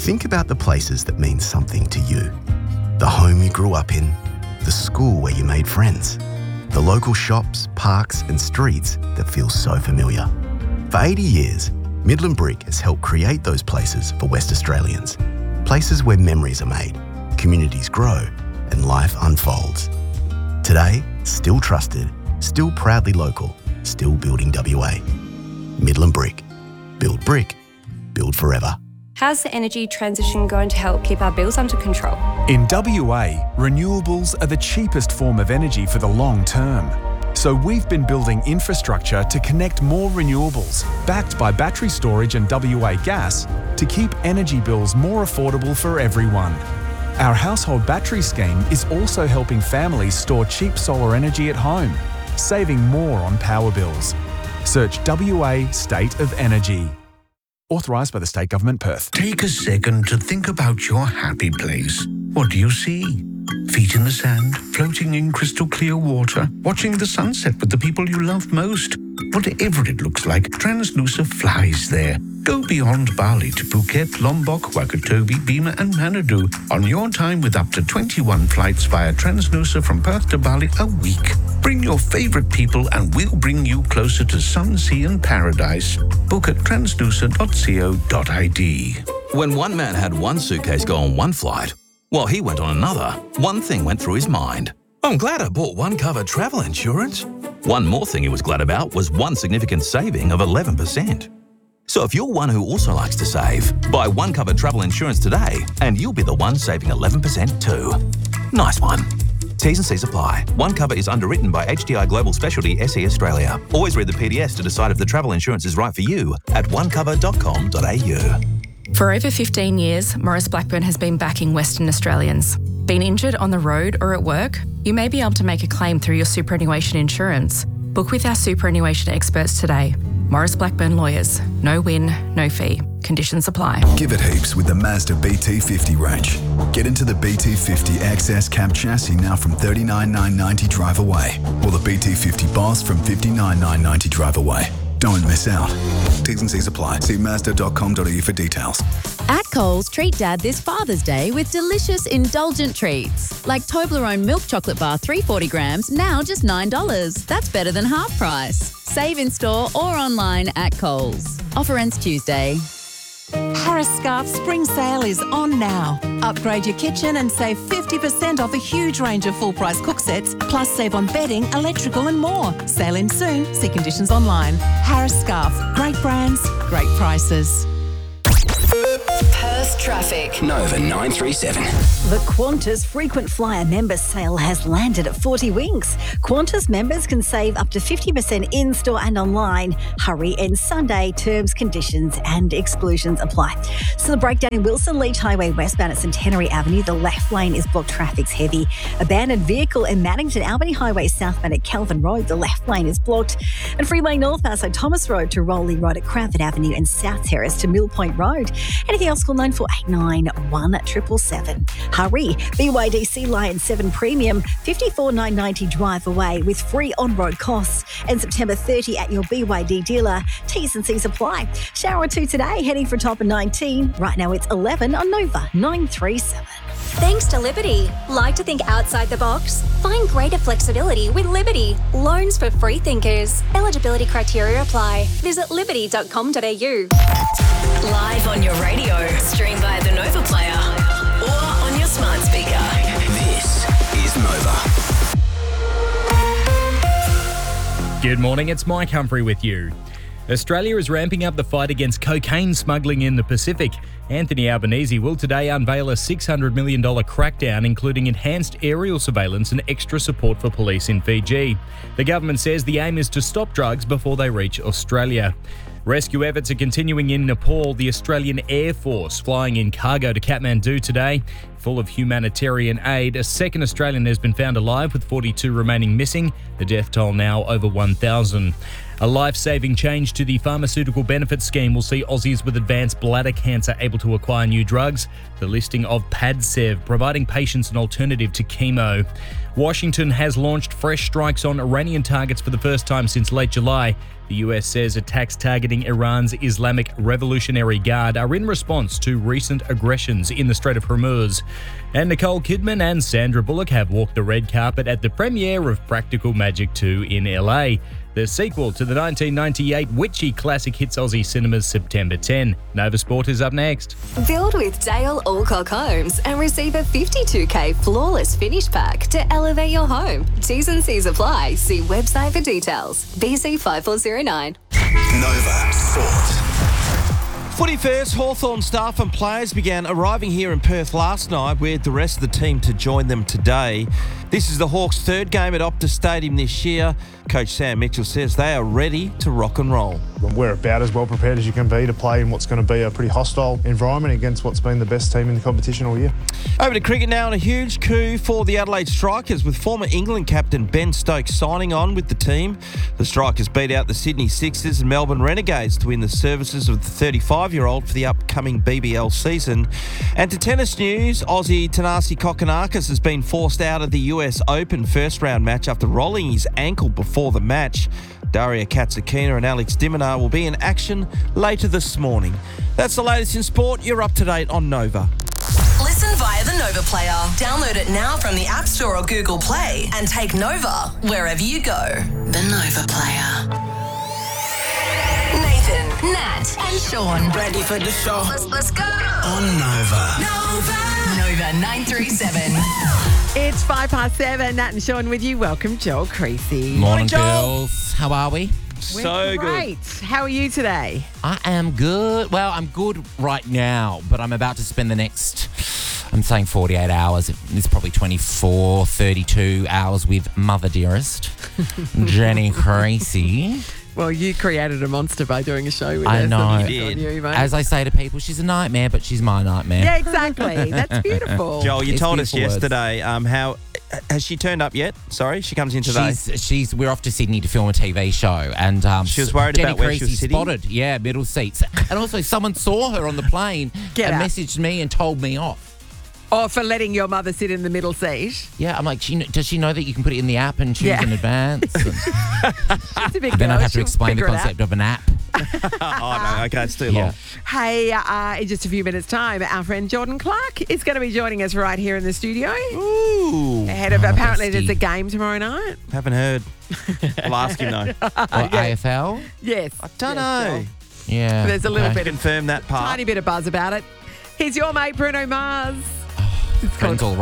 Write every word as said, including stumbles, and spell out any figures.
Think about the places that mean something to you. The home you grew up in, the school where you made friends, the local shops, parks and streets that feel so familiar. For eighty years, Midland Brick has helped create those places for West Australians. Places where memories are made, communities grow and life unfolds. Today, still trusted, still proudly local, still building W A. Midland Brick. Build brick, build forever. How's the energy transition going to help keep our bills under control? In W A, renewables are the cheapest form of energy for the long term. So we've been building infrastructure to connect more renewables, backed by battery storage and W A Gas, to keep energy bills more affordable for everyone. Our household battery scheme is also helping families store cheap solar energy at home, saving more on power bills. Search W A State of Energy. Authorised by the State Government, Perth. Take a second to think about your happy place. What do you see? Feet in the sand, floating in crystal clear water, watching the sunset with the people you love most. Whatever it looks like, Transnusa flies there. Go beyond Bali to Phuket, Lombok, Wakatobi, Bima and Manado on your time with up to twenty-one flights via Transnusa from Perth to Bali a week. Bring your favourite people and we'll bring you closer to sun, sea and paradise. Book at transnusa dot co dot I D. When one man had one suitcase go on one flight, while he went on another, one thing went through his mind. I'm glad I bought one cover travel insurance. One more thing he was glad about was one significant saving of eleven percent. So if you're one who also likes to save, buy one cover travel insurance today and you'll be the one saving eleven percent too. Nice one. T's and C's apply. One cover is underwritten by H D I Global Specialty S E Australia. Always read the P D S to decide if the travel insurance is right for you at one cover dot com dot a u. For over fifteen years, Maurice Blackburn has been backing Western Australians. Been injured on the road or at work? You may be able to make a claim through your superannuation insurance. Book with our superannuation experts today. Maurice Blackburn Lawyers. No win, no fee. Conditions apply. Give it heaps with the Mazda B T fifty range. Get into the B T fifty X S cab chassis now from thirty-nine thousand nine hundred ninety drive away, or the B T fifty Boss from fifty-nine thousand nine hundred ninety drive away. Don't miss out. T's and C's apply. See mazda dot com dot a u for details. At Coles, treat Dad this Father's Day with delicious, indulgent treats. Like Toblerone milk chocolate bar, three hundred forty grams, now just nine dollars. That's better than half price. Save in store or online at Coles. Offer ends Tuesday. Harris Scarf Spring Sale is on now. Upgrade your kitchen and save fifty percent off a huge range of full-price cook sets, plus save on bedding, electrical and more. Sale in soon. See conditions online. Harris Scarf. Great brands, great prices. Perth traffic. Nova nine three seven. The Qantas Frequent Flyer Member Sale has landed at forty Winks. Qantas members can save up to fifty percent in-store and online. Hurry and Sunday. Terms, conditions and exclusions apply. So the breakdown in Wilson Leach Highway westbound at Centenary Avenue. The left lane is blocked. Traffic's heavy. Abandoned vehicle in Maddington Albany Highway southbound at Kelvin Road. The left lane is blocked. And Freeway north outside Thomas Road to Rowley Road at Cranford Avenue and South Terrace to Mill Point Road. Anything else, call nine four eight nine one seven seven seven. Hurry. B Y D Sea Lion seven Premium, fifty-four thousand nine hundred ninety drive away with free on-road costs. And September thirtieth at your B Y D dealer. T's and C's apply. Shower or two today, heading for top of nineteen. Right now it's eleven on Nova nine three seven. Thanks to Liberty. Like to think outside the box? Find greater flexibility with Liberty. Loans for free thinkers. Eligibility criteria apply. Visit liberty dot com dot a u. Live on your radio, stream via the Nova Player or on your smart speaker. This is Nova. Good morning, it's Mike Humphrey with you. Australia is ramping up the fight against cocaine smuggling in the Pacific. Anthony Albanese will today unveil a six hundred million dollars crackdown, including enhanced aerial surveillance and extra support for police in Fiji. The government says the aim is to stop drugs before they reach Australia. Rescue efforts are continuing in Nepal. The Australian Air Force flying in cargo to Kathmandu today, full of humanitarian aid. A second Australian has been found alive with forty-two remaining missing. The death toll now over one thousand. A life-saving change to the pharmaceutical benefits scheme will see Aussies with advanced bladder cancer able to acquire new drugs. The listing of Padcev, providing patients an alternative to chemo. Washington has launched fresh strikes on Iranian targets for the first time since late July. The U S says attacks targeting Iran's Islamic Revolutionary Guard are in response to recent aggressions in the Strait of Hormuz. And Nicole Kidman and Sandra Bullock have walked the red carpet at the premiere of Practical Magic two in L A. The sequel to the nineteen ninety-eight witchy classic hits Aussie cinemas September tenth. Nova Sport is up next. Build with Dale Alcock Homes and receive a fifty-two K flawless finish pack to elevate your home. T's and C's apply. See website for details. B C five four zero nine. Nova Sport. Footy first, Hawthorn staff and players began arriving here in Perth last night with the rest of the team to join them today. This is the Hawks' third game at Optus Stadium this year. Coach Sam Mitchell says they are ready to rock and roll. We're about as well prepared as you can be to play in what's going to be a pretty hostile environment against what's been the best team in the competition all year. Over to cricket now, and a huge coup for the Adelaide Strikers with former England captain Ben Stokes signing on with the team. The Strikers beat out the Sydney Sixers and Melbourne Renegades to win the services of the thirty-five-year-old for the upcoming B B L season. And to tennis news, Aussie Thanasi Kokkinakis has been forced out of the U S Open first-round match after rolling his ankle before the match. Daria Katsakina and Alex Diminar will be in action later this morning. That's the latest in sport. You're up to date on Nova. Listen via the Nova Player. Download it now from the App Store or Google Play and take Nova wherever you go. The Nova Player. Nathan, Nat, and Sean. Ready for the show? Let's, let's go. On Nova. Nova. Nova nine three seven. It's five past seven. Nat and Sean with you. Welcome, Joel Creasy. Morning, girls. How are we? So great. good. How are you today? I am good. Well, I'm good right now, but I'm about to spend the next, I'm saying forty-eight hours. It's probably twenty-four, thirty-two hours with Mother Dearest, Jenny Creasy. Well, you created a monster by doing a show with I us. know. You, you, mate. As I say to people, she's a nightmare, but she's my nightmare. Yeah, exactly. That's beautiful. Joel, you It's told us beautiful yesterday um, how... Has she turned up yet? Sorry, she comes in today. She's, she's. We're off to Sydney to film a T V show, and um, She was worried Jenny about where she Creasy was sitting? spotted, yeah, middle seats, and also someone saw her on the plane Get and out. messaged me and told me off. Or for letting your mother sit in the middle seat. Yeah, I'm like, she, kn- does she know that you can put it in the app and choose Yeah. in advance? And She's a big then girl. I have to She'll explain the figure it out. concept of an app. Oh, no, okay, it's too Yeah. long. Hey, uh, in just a few minutes' time, our friend Jordan Clark is going to be joining us right here in the studio. Ooh. Ahead of, Oh, apparently, bestie. there's a game tomorrow night. Haven't heard. I'll ask him, though. Or A F L? Yes. I don't Yes, know. Joel. Yeah. There's a little okay. bit of Confirm that part. tiny bit of buzz about it. Here's your mate, Bruno Mars. It's called Friends all